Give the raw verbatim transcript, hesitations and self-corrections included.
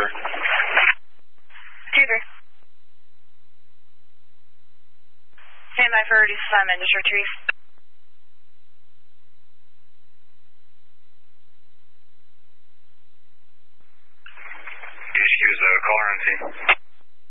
transfer. two three. Stand by for reduced assignment, just retrieve. Excuse the caller on scene.